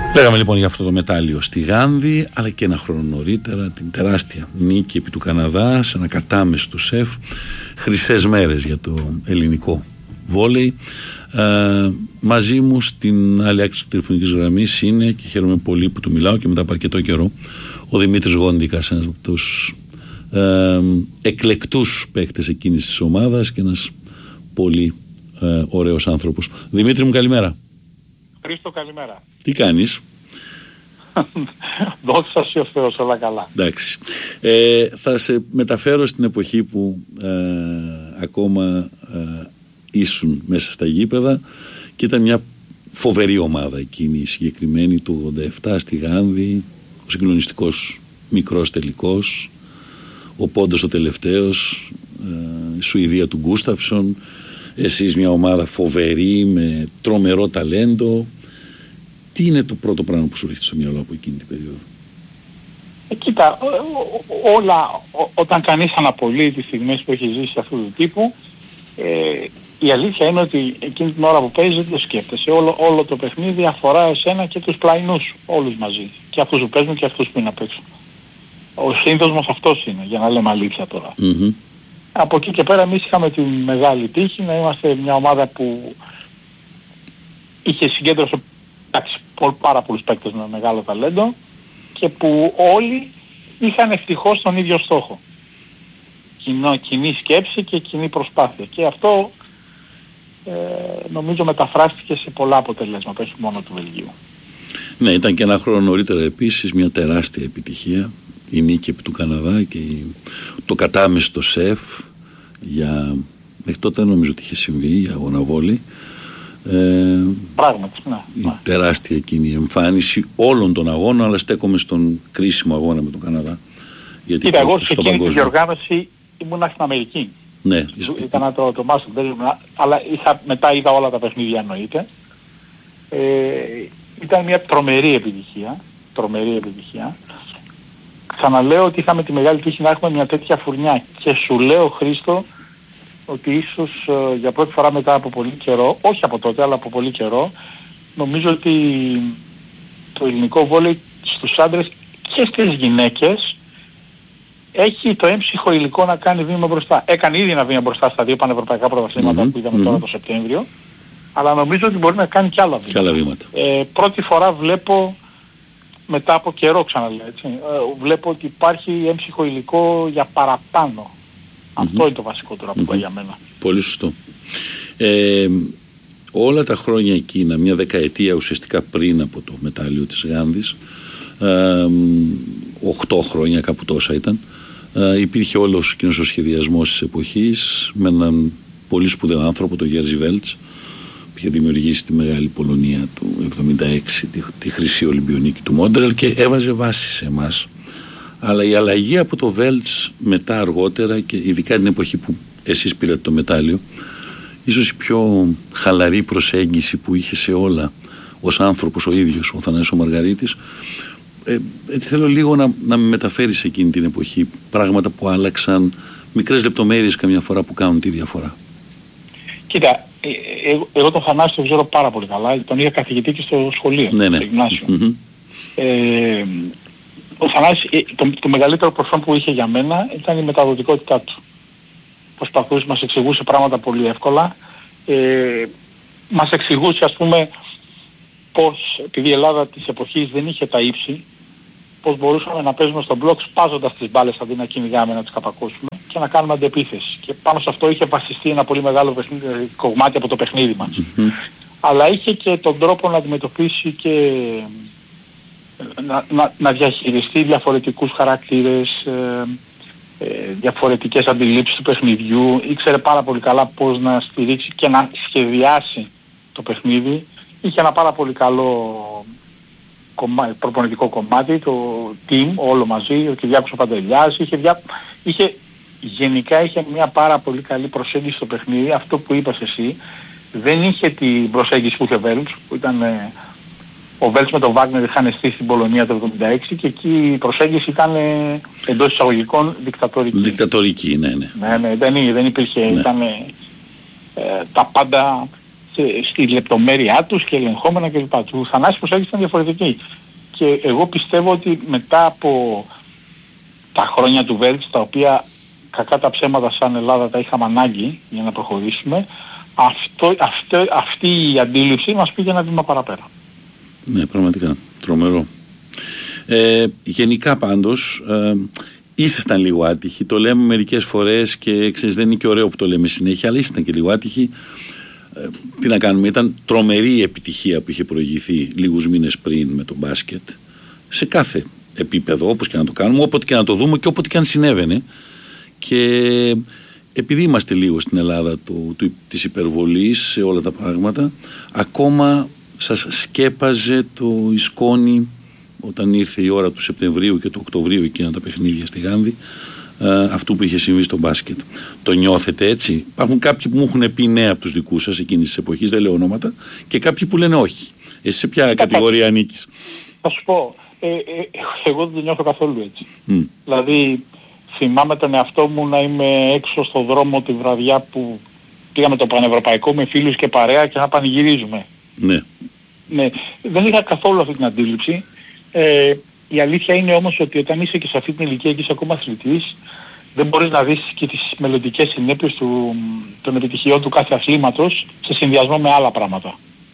Λέγαμε λοιπόν για αυτό το μετάλλιο στη Γάνδη, αλλά και ένα χρόνο νωρίτερα την τεράστια νίκη επί του Καναδά σε ένα κατάμεστο σεφ. Χρυσές μέρες για το ελληνικό βόλεϊ. Μαζί μου στην άλλη άκρη της τηλεφωνικής γραμμής είναι, και χαίρομαι πολύ που του μιλάω και μετά από αρκετό καιρό, ο Δημήτρης Γόντικας, ένας από τους εκλεκτούς παίκτες εκείνης της ομάδας και ένας πολύ ωραίος άνθρωπος. Δημήτρη μου, καλημέρα. Χρήστο, καλημέρα. Τι κάνεις? Δόξα σοι ο Θεός, όλα καλά. Εντάξει. Θα σε μεταφέρω στην εποχή που ακόμα ήσουν μέσα στα γήπεδα και ήταν μια φοβερή ομάδα εκείνη η συγκεκριμένη του 87 στη Γάνδη, ο συγκλονιστικός μικρός τελικός, ο πόντος ο τελευταίος, η Σουηδία του Γκούσταυσον, εσείς μια ομάδα φοβερή με τρομερό ταλέντο. Τι είναι το πρώτο πράγμα που σου έρχεται στο μυαλό από εκείνη την περίοδο? Κοίτα, όλα, όταν κανείς αναπολύει τις στιγμές που έχει ζήσει αυτού του τύπου, η αλήθεια είναι ότι εκείνη την ώρα που παίζεις δεν το σκέφτεσαι. Όλο το παιχνίδι αφορά εσένα και τους πλαϊνούς, όλους μαζί. Και αυτούς που παίζουν και αυτούς που είναι απ' έξω. Ο σύνδεσμος αυτός είναι, για να λέμε αλήθεια τώρα. Mm-hmm. Από εκεί και πέρα εμείς είχαμε τη μεγάλη τύχη να είμαστε μια ομάδα που είχε συγκέντρωση πάρα πολλούς παίκτες με μεγάλο ταλέντο και που όλοι είχαν ευτυχώς τον ίδιο στόχο. Κοινή σκέψη και κοινή προσπάθεια. Και αυτό νομίζω μεταφράστηκε σε πολλά αποτελέσματα, όχι μόνο του Βελγίου. Ναι, ήταν και ένα χρόνο νωρίτερα επίσης μια τεράστια επιτυχία, η νίκη επί του Καναδά και το κατάμεστο σεφ για, μέχρι τότε νομίζω ότι είχε συμβεί για αγώνα βόλεϊ. Πράγματι, ναι. Η τεράστια εκείνη εμφάνιση όλων των αγώνων, αλλά στέκομαι στον κρίσιμο αγώνα με τον Καναδά. Γιατί κοίτα, εγώ σε εκείνη τη διοργάνωση ήμουνα στην Αμερική. Ναι. Έκανα το Master, αλλά μετά είδα όλα τα παιχνίδια, εννοείται. Ήταν μια τρομερή επιτυχία. Ξαναλέω ότι είχαμε τη μεγάλη τύχη να έχουμε μια τέτοια φουρνιά και σου λέω, Χρήστο, ότι ίσως για πρώτη φορά μετά από πολύ καιρό, όχι από τότε αλλά από πολύ καιρό, νομίζω ότι το ελληνικό βόλεϊ στους άντρες και στις γυναίκες έχει το έμψυχο υλικό να κάνει βήμα μπροστά. Έκανε ήδη ένα βήμα μπροστά στα δύο πανευρωπαϊκά πρωταθλήματα που είδαμε τώρα το Σεπτέμβριο, αλλά νομίζω ότι μπορεί να κάνει κι άλλα βήματα. Πρώτη φορά βλέπω, μετά από καιρό ξαναλέω έτσι, βλέπω ότι υπάρχει έμψυχο υλικό για παραπάνω. Αυτό είναι το βασικότερο που για μένα. Πολύ σωστό. Όλα τα χρόνια εκείνα, μια δεκαετία ουσιαστικά πριν από το μετάλλιο της Γάνδης, 8 χρόνια κάπου τόσα ήταν, υπήρχε όλος εκείνος ο σχεδιασμός της εποχής με έναν πολύ σπουδαίο άνθρωπο, τον Γέρζι Βέλτς, που είχε δημιουργήσει τη μεγάλη Πολωνία του 1976, τη χρυσή Ολυμπιονίκη του Μόντρελ, και έβαζε βάση σε εμάς. Αλλά η αλλαγή από το Βέλτς μετά αργότερα, και ειδικά την εποχή που εσείς πήρατε το μετάλλιο, ίσως η πιο χαλαρή προσέγγιση που είχε σε όλα ως άνθρωπος ο ίδιος ο Θανάσης ο Μαργαρίτης, έτσι θέλω λίγο να με μεταφέρει σε εκείνη την εποχή πράγματα που άλλαξαν, μικρές λεπτομέρειες καμιά φορά που κάνουν τη διαφορά. Κοίτα, εγώ τον Θανάση τον ξέρω πάρα πολύ καλά, τον είχα καθηγητή και στο σχολείο, στο γυμνάσιο. Ο Θανάσης, το μεγαλύτερο προσόν που είχε για μένα ήταν η μεταδοτικότητά του. Προσπαθούσε, μας εξηγούσε πράγματα πολύ εύκολα. Μας εξηγούσε, ας πούμε, πως, επειδή η Ελλάδα της εποχής δεν είχε τα ύψη, πως μπορούσαμε να παίζουμε στον μπλοκ σπάζοντας τις μπάλες αντί να κυνηγάμε, να τις καπακώσουμε και να κάνουμε αντεπίθεση. Και πάνω σε αυτό είχε βασιστεί ένα πολύ μεγάλο κομμάτι από το παιχνίδι μας. Αλλά είχε και τον τρόπο να αντιμετωπίσει και να διαχειριστεί διαφορετικούς χαρακτήρες, διαφορετικές αντιλήψεις του παιχνιδιού. Ήξερε πάρα πολύ καλά πώς να στηρίξει και να σχεδιάσει το παιχνίδι. Είχε ένα πάρα πολύ καλό προπονητικό κομμάτι, το team όλο μαζί, ο Κυριάκος ο Παντελιάς, γενικά είχε μια πάρα πολύ καλή προσέγγιση στο παιχνίδι. Αυτό που είπες εσύ, δεν είχε την προσέγγιση που είχε ο Βέλτς, που ήταν ο Βέλτς με τον Βάγνερ είχαν στήσει στην Πολωνία το 1976 και εκεί η προσέγγιση ήταν εντός εισαγωγικών δικτατορική. Δικτατορική, ναι. Ναι, δεν υπήρχε, ήταν τα πάντα στη λεπτομέρειά τους και ελεγχόμενα κλπ. Του Θανάση προσέγγιση ήταν διαφορετική. Και εγώ πιστεύω ότι μετά από τα χρόνια του Βέλτς, τα οποία κακά τα ψέματα σαν Ελλάδα τα είχαμε ανάγκη για να προχωρήσουμε, αυτή η αντίληψη μας πήγε ένα βήμα παραπέρα. Ναι, πραγματικά. Τρομερό. Γενικά πάντως, ήσασταν λίγο άτυχοι. Το λέμε μερικές φορές και ξέρεις, δεν είναι και ωραίο που το λέμε συνέχεια, αλλά ήσασταν και λίγο άτυχοι. Τι να κάνουμε, ήταν τρομερή η επιτυχία που είχε προηγηθεί λίγους μήνες πριν με το μπάσκετ. Σε κάθε επίπεδο, όπως και να το κάνουμε, όποτε και να το δούμε και όποτε και αν συνέβαινε. Και επειδή είμαστε λίγο στην Ελλάδα της υπερβολής σε όλα τα πράγματα, ακόμα σας σκέπαζε η σκόνη όταν ήρθε η ώρα του Σεπτεμβρίου και του Οκτωβρίου εκείνα τα παιχνίδια στη Γάνδη, αυτού που είχε συμβεί στο μπάσκετ. Το νιώθετε έτσι? Υπάρχουν κάποιοι που μου έχουν πει ναι από τους δικούς σας εκείνης της εποχής, δεν λέω ονόματα, και κάποιοι που λένε όχι. Εσύ σε ποια κατηγορία ανήκεις? Θα σου πω, εγώ δεν το νιώθω καθόλου έτσι. Δηλαδή θυμάμαι τον εαυτό μου να είμαι έξω στο δρόμο τη βραδιά που πήγαμε το πανευρωπαϊκό με φίλους και παρέα και να πανηγυρίζουμε. Ναι. Ναι, δεν είχα καθόλου αυτή την αντίληψη. Η αλήθεια είναι όμως ότι όταν είσαι και σε αυτή την ηλικία και είσαι ακόμα αθλητής, δεν μπορείς να δεις και τις μελλοντικές συνέπειες των επιτυχιών του κάθε αθλήματος σε συνδυασμό με άλλα πράγματα.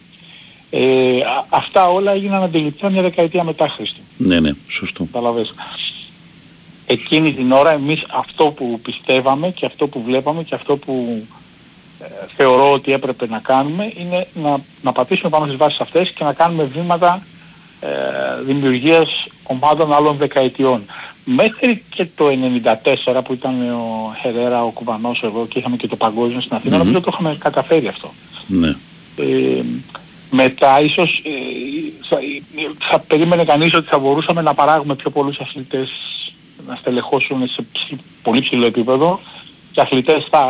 Αυτά όλα έγιναν αντιληπτά μια δεκαετία μετά Χριστού. Ναι, ναι, σωστό. Καταλαβες. Εκείνη την ώρα εμείς αυτό που πιστεύαμε και αυτό που βλέπαμε και αυτό που θεωρώ ότι έπρεπε να κάνουμε είναι να πατήσουμε πάνω στις βάσεις αυτές και να κάνουμε βήματα δημιουργίας ομάδων άλλων δεκαετιών. Μέχρι και το 1994 που ήταν ο Χερέρα, ο Κουβανός εδώ και είχαμε και το παγκόσμιο στην Αθήνα, νομίζω το είχαμε καταφέρει αυτό. Ναι. Μετά ίσως θα περίμενε κανείς ότι θα μπορούσαμε να παράγουμε πιο πολλούς αθλητές να στελεχώσουν σε πολύ ψηλό επίπεδο και αθλητές στάρ,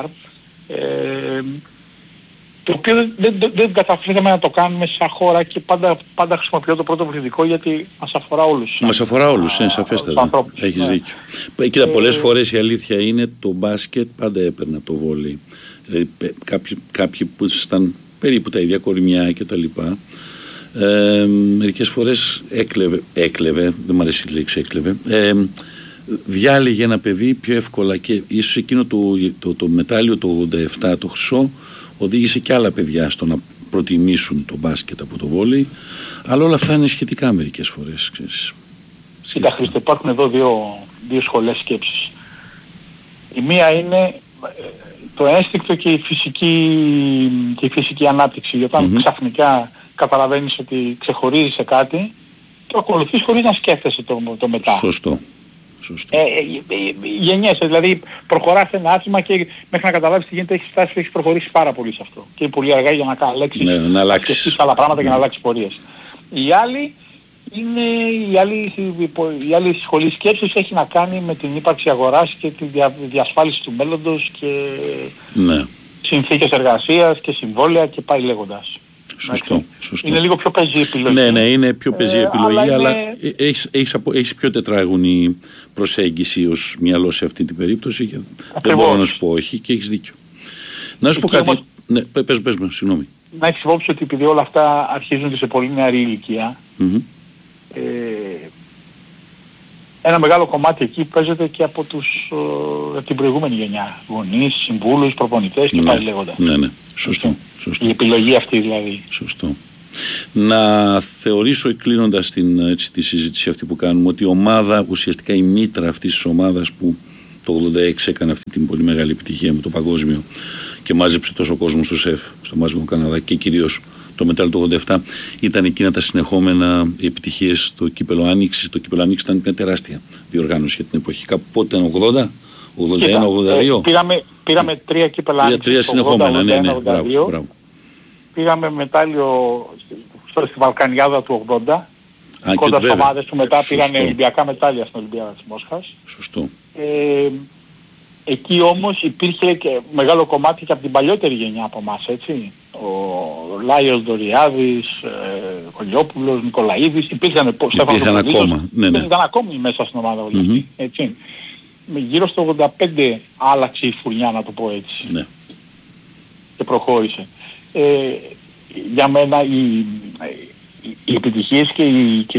το οποίο δεν καταφέραμε να το κάνουμε σαν χώρα και πάντα χρησιμοποιώ το πρώτο πληθυντικό γιατί μας αφορά όλους. Μας αφορά όλους, είναι σαφέστατα. Έχεις δίκιο. Κοίτα, πολλές φορές η αλήθεια είναι το μπάσκετ πάντα έπαιρνα το βόλεϊ. Δηλαδή κάποιοι που ήσασταν περίπου τα ίδια κορμιά και τα λοιπά, μερικές φορές έκλεβε, δεν μου αρέσει η λέξη έκλεβε, διάλεγε ένα παιδί πιο εύκολα και ίσως εκείνο το μετάλλιο το 87, το χρυσό, οδήγησε και άλλα παιδιά στο να προτιμήσουν το μπάσκετ από το βόλεϊ, αλλά όλα αυτά είναι σχετικά μερικές φορές, ξέρεις. Κοίτα Χρήστο, υπάρχουν εδώ δύο σχολές σκέψης. Η μία είναι το ένστικτο και η φυσική ανάπτυξη. Όταν ξαφνικά καταλαβαίνεις ότι ξεχωρίζεις σε κάτι, το ακολουθείς χωρίς να σκέφτεσαι το μετά. Σωστό. Γενιέσαι, δηλαδή προχωράς ένα άθλημα και μέχρι να καταλάβεις τι γίνεται έχεις φτάσει και έχεις προχωρήσει πάρα πολύ σε αυτό. Και είναι πολύ αργά για να αλλάξεις άλλα πράγματα και να αλλάξεις πορείες. Η άλλη είναι η άλλη σχολή σκέψης έχει να κάνει με την ύπαρξη αγοράς και τη διασφάλιση του μέλλοντος και συνθήκες εργασίας και συμβόλαια και πάει λέγοντας. Σωστό. Είναι λίγο πιο πεζή επιλογή. Ναι, είναι πιο πεζή επιλογή, αλλά έχεις πιο τετράγωνη προσέγγιση ως μυαλό σε αυτή την περίπτωση και δεν μπορώ να σου πω όχι και έχεις δίκιο. Να σου πω κάτι. Όμως, ναι, πες με, συγγνώμη. Να έχεις υπόψη ότι επειδή όλα αυτά αρχίζουν και σε πολύ νεαρή ηλικία, ένα μεγάλο κομμάτι εκεί παίζεται και από την προηγούμενη γενιά. Γονείς, συμβούλους, προπονητές και πάει λέγοντας. Ναι. Σωστό. Η επιλογή αυτή δηλαδή. Σωστό. Να θεωρήσω κλείνοντας τη συζήτηση αυτή που κάνουμε ότι η ομάδα, ουσιαστικά η μήτρα αυτής της ομάδας που το 86 έκανε αυτή την πολύ μεγάλη επιτυχία με το παγκόσμιο και μάζεψε τόσο κόσμο στο ΣΕΦ, στο Μάζιμο Καναδά και κυρίως το μετά το 87, ήταν εκείνα τα συνεχόμενα επιτυχίες στο κύπελο Άνοιξης. Το κύπελο Άνοιξης ήταν μια τεράστια διοργάνωση για την εποχή. Κάπου πότε ήταν 80, 81, 82. Πήραμε 3 κύπελα Άνοιξης. 3 συνεχόμενα, ναι. Μπράβο. Πήγαμε μετάλλιο στη Βαλκανιάδα του 80. Κοντά στις ομάδες του μετά πήγαν Ολυμπιακά μετάλλια στην Ολυμπιάδα της Μόσχας. Σωστό. Εκεί όμως υπήρχε και μεγάλο κομμάτι και από την παλιότερη γενιά από εμάς, έτσι. Ο Λάιος Δωριάδης, Κολιόπουλος, Νικολαίδης, υπήρχαν ακόμα. Ήταν ακόμη μέσα στην ομάδα όλοι αυτοί, έτσι. Γύρω στο 85 άλλαξε η φουρνιά, να το πω έτσι. Ναι. Και προχώρησε. για μένα οι επιτυχίες και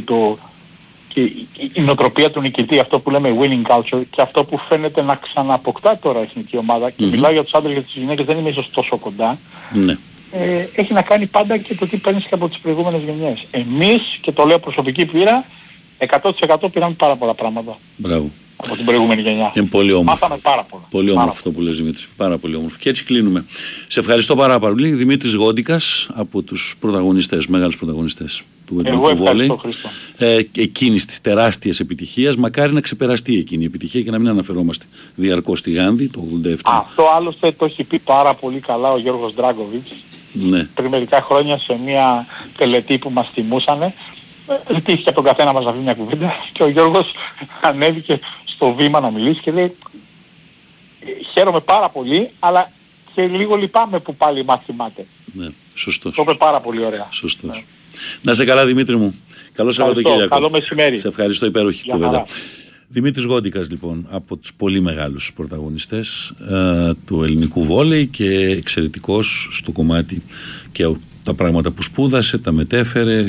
η νοοτροπία του νικητή, αυτό που λέμε winning culture, και αυτό που φαίνεται να ξανααποκτά τώρα η εθνική ομάδα, και μιλάω για τους άντρες και τις γυναίκες, δεν είμαι ίσως τόσο κοντά, έχει να κάνει πάντα και το τι παίρνεις και από τις προηγούμενες γενιές. Εμείς, και το λέω προσωπική πείρα, 100% πήραμε πάρα πολλά πράγματα. Μπράβο. Από την προηγούμενη γενιά. Είναι πολύ όμορφο. Μάθαμε πάρα πολλά. Πολύ όμορφο αυτό που λες, Δημήτρη. Πάρα πολύ όμορφο. Και έτσι κλείνουμε. Σε ευχαριστώ πάρα πολύ. Δημήτρης Γόντικας, από τους πρωταγωνιστές, μεγάλους πρωταγωνιστές του ελληνικού βόλεϊ. Εκείνης της τεράστιας επιτυχίας. Μακάρι να ξεπεραστεί εκείνη η επιτυχία και να μην αναφερόμαστε διαρκώς στη Γάνδη το 87. Αυτό άλλωστε το έχει πει πάρα πολύ καλά ο Γιώργος Ντράγκοβιτς. Ναι. Πριν μερικά χρόνια σε μια τελετή που μας τιμούσανε, ζητήθηκε από τον καθένα μας να πει μια κουβέντα και ο Γιώργος ανέβηκε στο βήμα να μιλήσει και λέει χαίρομαι πάρα πολύ, αλλά και λίγο λυπάμαι που πάλι μας θυμάται. Ναι, σωστός. Το είπε πάρα πολύ ωραία. Σωστός. Ναι. Να σε καλά, Δημήτρη μου. Καλό Σαββατοκύριακο. Καλό μεσημέρι. Σε ευχαριστώ, υπέροχη κουβέντα. Δημήτρης Γόντικας, λοιπόν, από τους πολύ μεγάλους πρωταγωνιστές του ελληνικού βόλεϊ και εξαιρετικός στο κομμάτι και τα πράγματα που σπούδασε, τα μετέφερε,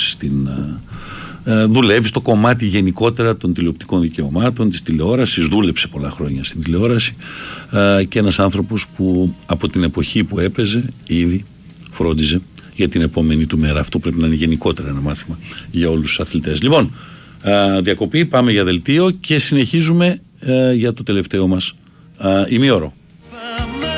δουλεύει στο κομμάτι γενικότερα των τηλεοπτικών δικαιωμάτων, της τηλεόρασης, δούλεψε πολλά χρόνια στην τηλεόραση και ένας άνθρωπος που από την εποχή που έπαιζε ήδη φρόντιζε για την επόμενη του μέρα. Αυτό πρέπει να είναι γενικότερα ένα μάθημα για όλους τους αθλητές. Λοιπόν, διακοπή, πάμε για δελτίο και συνεχίζουμε για το τελευταίο μας ημίωρο.